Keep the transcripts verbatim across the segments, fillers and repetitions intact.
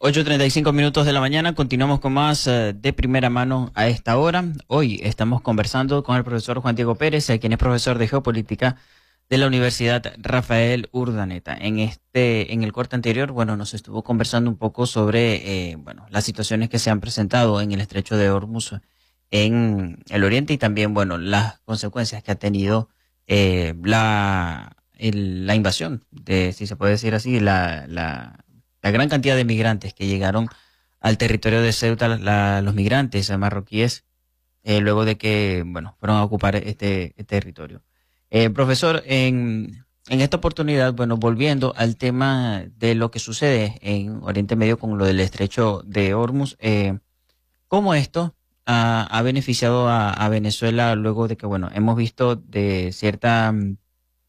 ocho treinta y cinco minutos de la mañana, continuamos con más eh, de primera mano a esta hora. Hoy estamos conversando con el profesor Juan Diego Pérez, eh, quien es profesor de Geopolítica de la Universidad Rafael Urdaneta. En este, en el corte anterior, bueno, nos estuvo conversando un poco sobre, eh, bueno, las situaciones que se han presentado en el estrecho de Hormuz en el Oriente y también, bueno, las consecuencias que ha tenido eh, la, el- la invasión de, si se puede decir así, la, la, la gran cantidad de migrantes que llegaron al territorio de Ceuta, la- los migrantes marroquíes, eh, luego de que, bueno, fueron a ocupar este, este territorio. Eh, profesor, en, en esta oportunidad, bueno, volviendo al tema de lo que sucede en Oriente Medio con lo del estrecho de Hormuz, eh, ¿cómo esto ha, ha beneficiado a, a Venezuela luego de que, bueno, hemos visto de cierta, mm,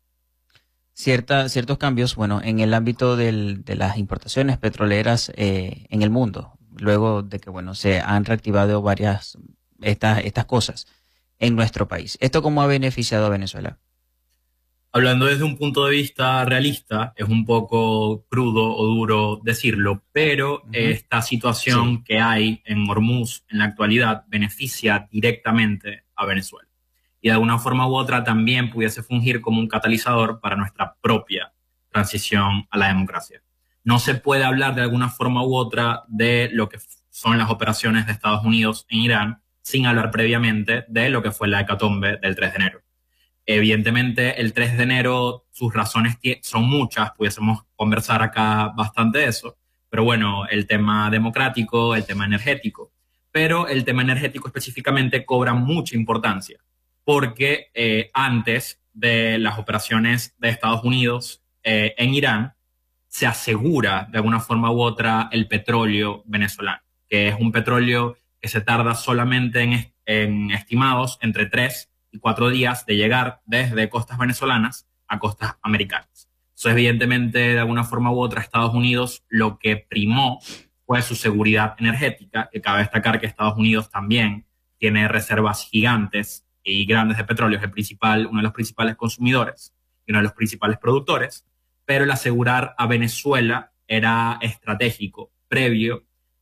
cierta, ciertos cambios, bueno, en el ámbito del, de las importaciones petroleras eh, en el mundo, luego de que, bueno, se han reactivado varias estas, estas cosas en nuestro país? ¿Esto cómo ha beneficiado a Venezuela? Hablando desde un punto de vista realista, es un poco crudo o duro decirlo, pero Ujú. esta Sí. situación que hay en Hormuz en la actualidad beneficia directamente a Venezuela. Y de alguna forma u otra también pudiese fungir como un catalizador para nuestra propia transición a la democracia. No se puede hablar de alguna forma u otra de lo que son las operaciones de Estados Unidos en Irán sin hablar previamente de lo que fue la hecatombe del tres de enero. Evidentemente, el tres de enero, sus razones son muchas, pudiésemos conversar acá bastante de eso, pero bueno, el tema democrático, el tema energético, pero el tema energético específicamente cobra mucha importancia, porque eh, antes de las operaciones de Estados Unidos eh, en Irán, se asegura de alguna forma u otra el petróleo venezolano, que es un petróleo que se tarda solamente en, en estimados entre tres y cuatro días de llegar desde costas venezolanas a costas americanas. Eso evidentemente de alguna forma u otra Estados Unidos lo que primó fue su seguridad energética, que cabe destacar que Estados Unidos también tiene reservas gigantes y grandes de petróleo, es el principal, uno de los principales consumidores y uno de los principales productores, pero el asegurar a Venezuela era estratégico previo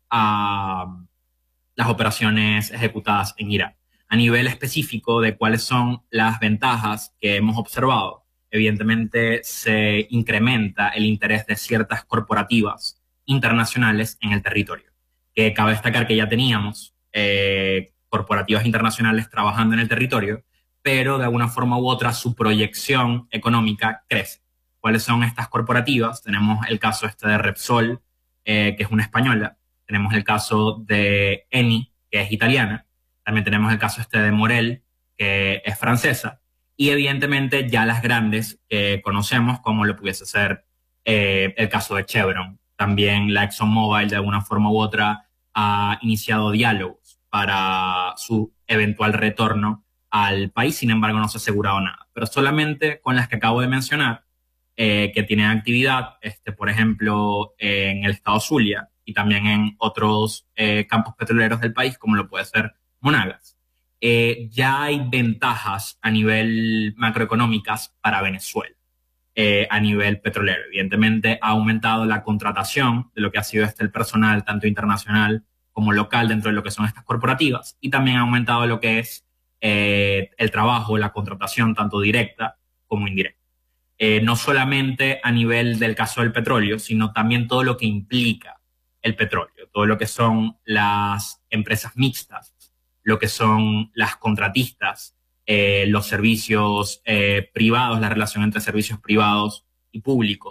a las operaciones ejecutadas en Irak. A nivel específico de cuáles son las ventajas que hemos observado, evidentemente se incrementa el interés de ciertas corporativas internacionales en el territorio. Que cabe destacar que ya teníamos eh, corporativas internacionales trabajando en el territorio, pero de alguna forma u otra su proyección económica crece. ¿Cuáles son estas corporativas? Tenemos el caso este de Repsol, eh, que es una española. Tenemos el caso de Eni, que es italiana. También tenemos el caso este de Morel, que es francesa. Y evidentemente ya las grandes que conocemos, como lo pudiese ser eh, el caso de Chevron. También la ExxonMobil, de alguna forma u otra, ha iniciado diálogos para su eventual retorno al país. Sin embargo, no se ha asegurado nada. Pero solamente con las que acabo de mencionar, eh, que tienen actividad, este, por ejemplo, en el estado Zulia y también en otros eh, campos petroleros del país, como lo puede ser Monagas. Eh, ya hay ventajas a nivel macroeconómicas para Venezuela, eh, a nivel petrolero. Evidentemente ha aumentado la contratación de lo que ha sido este el personal, tanto internacional como local, dentro de lo que son estas corporativas, y también ha aumentado lo que es eh, el trabajo, la contratación, tanto directa como indirecta. Eh, no solamente a nivel del caso del petróleo, sino también todo lo que implica el petróleo, todo lo que son las empresas mixtas, lo que son las contratistas, eh, los servicios eh, privados, la relación entre servicios privados y públicos.